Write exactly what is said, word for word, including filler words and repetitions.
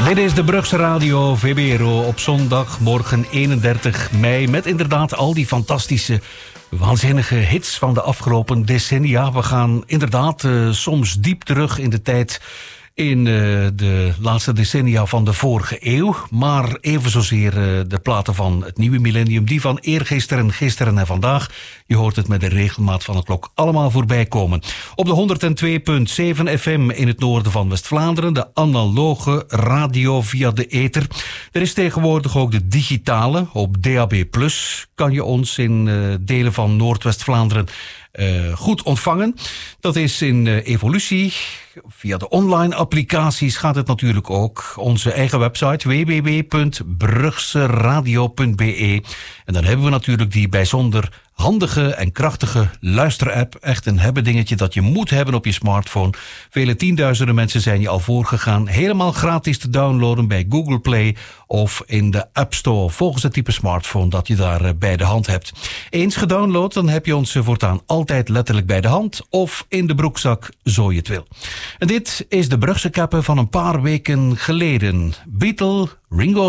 Dit is de Brugse Radio V B R O op zondagmorgen eenendertig mei... met inderdaad al die fantastische, waanzinnige hits van de afgelopen decennia. We gaan inderdaad uh, soms diep terug in de tijd... in uh, de laatste decennia van de vorige eeuw. Maar even zozeer uh, de platen van het nieuwe millennium. Die van eergisteren, gisteren en vandaag. Je hoort het met de regelmaat van de klok allemaal voorbij komen. Op de honderd twee komma zeven F M in het noorden van West-Vlaanderen. De analoge radio via de ether. Er is tegenwoordig ook de digitale. Op D A B plus kan je ons in uh, delen van Noordwest-Vlaanderen Uh, goed ontvangen. Dat is in uh, evolutie. Via de online applicaties gaat het natuurlijk ook. Onze eigen website w w w punt brugseradio punt b e. En dan hebben we natuurlijk die bijzonder handige en krachtige luisterapp. Echt een hebben dingetje dat je moet hebben op je smartphone. Vele tienduizenden mensen zijn je al voorgegaan. Helemaal gratis te downloaden bij Google Play of in de App Store. Volgens het type smartphone dat je daar bij de hand hebt. Eens gedownload, dan heb je ons voortaan altijd letterlijk bij de hand of in de broekzak, zo je het wil. En dit is de Brugse kappen van een paar weken geleden. Beatle, Ringo